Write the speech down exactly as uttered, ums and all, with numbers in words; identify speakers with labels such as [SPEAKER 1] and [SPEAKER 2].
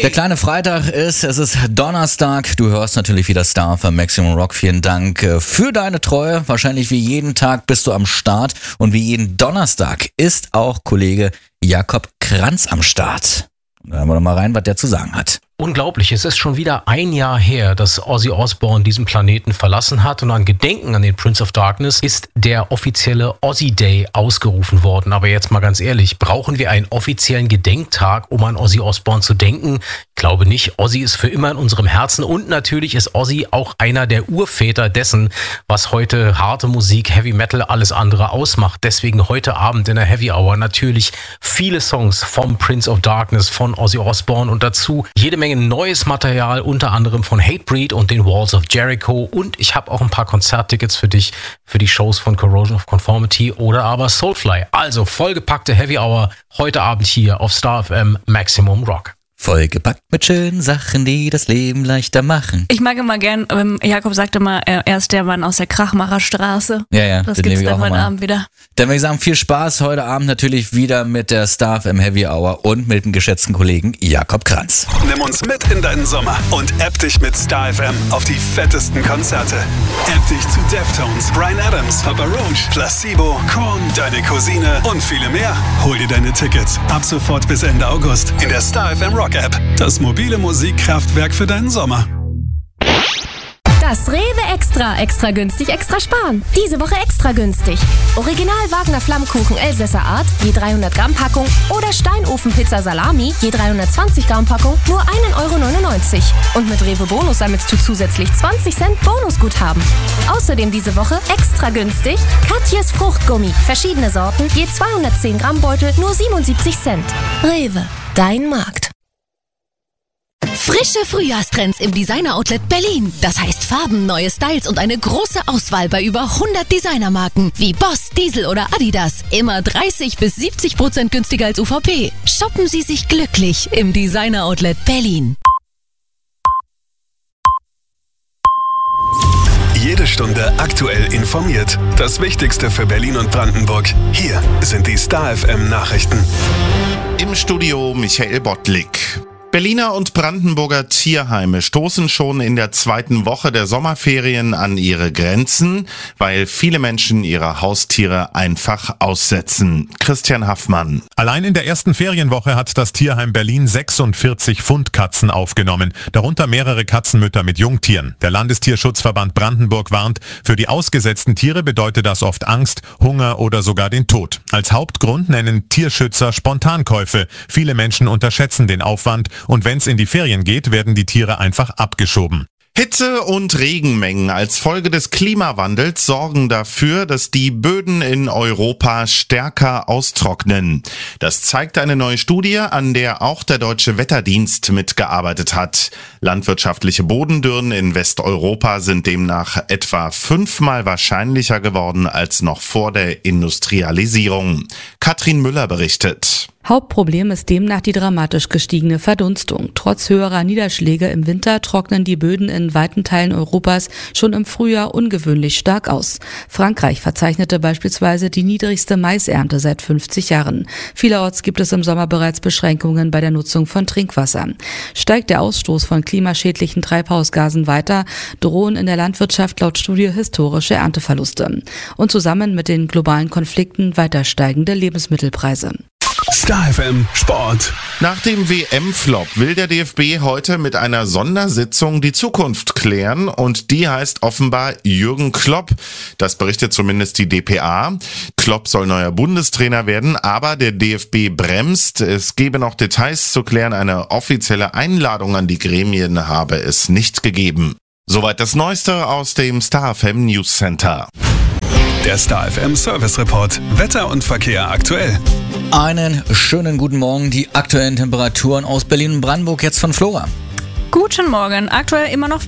[SPEAKER 1] Der kleine Freitag ist, es ist Donnerstag. Du hörst natürlich wieder Star für Maximum Rock. Vielen Dank für deine Treue. Wahrscheinlich wie jeden Tag bist du am Start. Und wie jeden Donnerstag ist auch Kollege Jakob Kranz am Start. Da hören wir doch mal rein, was der zu sagen hat.
[SPEAKER 2] Unglaublich, es ist schon wieder ein Jahr her, dass Ozzy Osbourne diesen Planeten verlassen hat und an Gedenken an den Prince of Darkness ist der offizielle Ozzy Day ausgerufen worden. Aber jetzt mal ganz ehrlich, brauchen wir einen offiziellen Gedenktag, um an Ozzy Osbourne zu denken? Ich glaube nicht. Ozzy ist für immer in unserem Herzen und natürlich ist Ozzy auch einer der Urväter dessen, was heute harte Musik, Heavy Metal, alles andere ausmacht. Deswegen heute Abend in der Heavy Hour natürlich viele Songs vom Prince of Darkness, von Ozzy Osbourne und dazu jede Menge neues Material, unter anderem von Hatebreed und den Walls of Jericho und ich habe auch ein paar Konzerttickets für dich, für die Shows von Corrosion of Conformity oder aber Soulfly. Also vollgepackte Heavy Hour heute Abend hier auf Star F M Maximum Rock.
[SPEAKER 1] Vollgepackt mit schönen Sachen, die das Leben leichter machen.
[SPEAKER 3] Ich mag immer gern, ähm, Jakob sagt immer, er ist der Mann aus der Krachmacherstraße.
[SPEAKER 1] Ja, ja.
[SPEAKER 3] Das gibt's dann heute Abend wieder.
[SPEAKER 1] Dann würde ich sagen, viel Spaß heute Abend natürlich wieder mit der Star F M Heavy Hour und mit dem geschätzten Kollegen Jakob Kranz.
[SPEAKER 4] Nimm uns mit in deinen Sommer und app dich mit Star F M auf die fettesten Konzerte. App dich zu Deftones, Bryan Adams, Papa Roach, Placebo, Korn, Deine Cousine und viele mehr. Hol dir deine Tickets ab sofort bis Ende August in der Star F M Rock App. Das mobile Musikkraftwerk für deinen Sommer.
[SPEAKER 5] Das Rewe Extra. Extra günstig, extra sparen. Diese Woche extra günstig. Original Wagner Flammkuchen Elsässer Art, je dreihundert Gramm Packung oder Steinofenpizza Salami, je dreihundertzwanzig Gramm Packung, nur ein Euro neunundneunzig. Und mit Rewe Bonus sammelst du zusätzlich zwanzig Cent Bonusguthaben. Außerdem diese Woche extra günstig Katjes Fruchtgummi. Verschiedene Sorten, je zweihundertzehn Gramm Beutel, nur siebenundsiebzig Cent. Rewe, dein Markt.
[SPEAKER 6] Frische Frühjahrstrends im Designer-Outlet Berlin. Das heißt Farben, neue Styles und eine große Auswahl bei über hundert Designermarken wie Boss, Diesel oder Adidas. Immer dreißig bis siebzig Prozent günstiger als U V P. Shoppen Sie sich glücklich im Designer-Outlet Berlin.
[SPEAKER 4] Jede Stunde aktuell informiert. Das Wichtigste für Berlin und Brandenburg. Hier sind die Star F M Nachrichten.
[SPEAKER 7] Im Studio Michael Bottlik. Berliner und Brandenburger Tierheime stoßen schon in der zweiten Woche der Sommerferien an ihre Grenzen, weil viele Menschen ihre Haustiere einfach aussetzen. Christian Haffmann.
[SPEAKER 8] Allein in der ersten Ferienwoche hat das Tierheim Berlin sechsundvierzig Fundkatzen aufgenommen, darunter mehrere Katzenmütter mit Jungtieren. Der Landestierschutzverband Brandenburg warnt, für die ausgesetzten Tiere bedeutet das oft Angst, Hunger oder sogar den Tod. Als Hauptgrund nennen Tierschützer Spontankäufe. Viele Menschen unterschätzen den Aufwand und wenn es in die Ferien geht, werden die Tiere einfach abgeschoben.
[SPEAKER 7] Hitze und Regenmengen als Folge des Klimawandels sorgen dafür, dass die Böden in Europa stärker austrocknen. Das zeigt eine neue Studie, an der auch der Deutsche Wetterdienst mitgearbeitet hat. Landwirtschaftliche Bodendürren in Westeuropa sind demnach etwa fünfmal wahrscheinlicher geworden als noch vor der Industrialisierung. Katrin Müller berichtet.
[SPEAKER 9] Hauptproblem ist demnach die dramatisch gestiegene Verdunstung. Trotz höherer Niederschläge im Winter trocknen die Böden in weiten Teilen Europas schon im Frühjahr ungewöhnlich stark aus. Frankreich verzeichnete beispielsweise die niedrigste Maisernte seit fünfzig Jahren. Vielerorts gibt es im Sommer bereits Beschränkungen bei der Nutzung von Trinkwasser. Steigt der Ausstoß von klimaschädlichen Treibhausgasen weiter, drohen in der Landwirtschaft laut Studie historische Ernteverluste. Und zusammen mit den globalen Konflikten weiter steigende Lebensmittelpreise.
[SPEAKER 4] Star F M Sport.
[SPEAKER 7] Nach dem W M-Flop will der D F B heute mit einer Sondersitzung die Zukunft klären und die heißt offenbar Jürgen Klopp. Das berichtet zumindest die D P A. Klopp soll neuer Bundestrainer werden, aber der D F B bremst. Es gebe noch Details zu klären. Eine offizielle Einladung an die Gremien habe es nicht gegeben. Soweit das Neueste aus dem Star F M News Center.
[SPEAKER 4] Der Star F M Service Report. Wetter und Verkehr aktuell.
[SPEAKER 1] Einen schönen guten Morgen. Die aktuellen Temperaturen aus Berlin und Brandenburg jetzt von Flora.
[SPEAKER 3] Guten Morgen. Aktuell immer noch